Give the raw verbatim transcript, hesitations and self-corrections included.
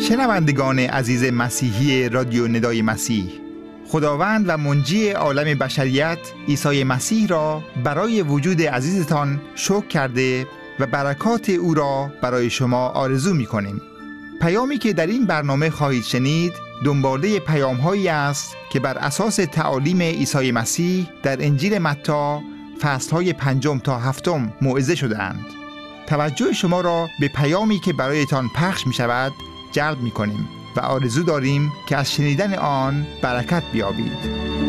شنوندگان عزیز مسیحی رادیو ندای مسیح، خداوند و منجی عالم بشریت عیسی مسیح را برای وجود عزیزتان شکر کرده و برکات او را برای شما آرزو می کنیم. پیامی که در این برنامه خواهید شنید دنباله پیام هایی است که بر اساس تعالیم عیسی مسیح در انجیل متی فصل های پنجم تا هفتم موعظه شده اند. توجه شما را به پیامی که برایتان پخش می شود جلب می کنیم و آرزو داریم که از شنیدن آن برکت بیابید.